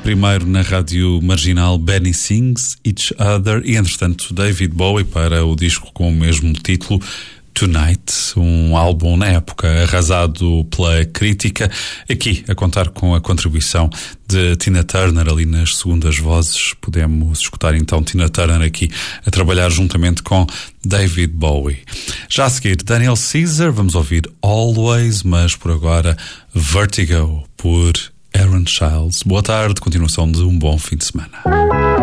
primeiro na Rádio Marginal Benny Sings Each Other e, entretanto, David Bowie para o disco com o mesmo título, Tonight, um álbum na época arrasado pela crítica, aqui a contar com a contribuição de Tina Turner ali nas segundas vozes. Podemos escutar então Tina Turner aqui a trabalhar juntamente com David Bowie. Já a seguir, Daniel Caesar, vamos ouvir Always, mas por agora Vertigo por Aaron Childs. Boa tarde, continuação de um bom fim de semana.